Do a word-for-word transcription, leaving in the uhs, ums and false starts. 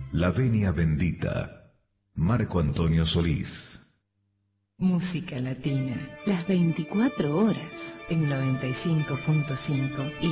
La Venia Bendita, Marco Antonio Solís. Música latina, las veinticuatro horas en noventa y cinco punto cinco.